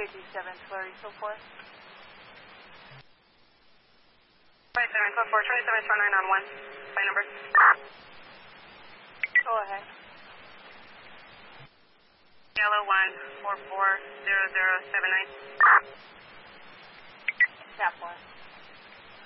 57 Flurry, so forth. 57 code 4, 2749 on 1. By number. Go ahead. Yellow 1 440079. Tap 1.